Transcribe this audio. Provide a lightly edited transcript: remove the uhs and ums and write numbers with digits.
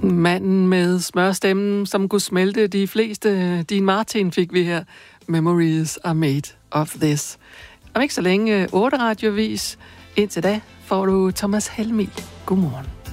Manden med smørstemmen, som kunne smelte de fleste. Dean Martin fik vi her. Memories are made of this. Om ikke så længe 8 radiovis. Indtil da får du Thomas Helmig. Godmorgen.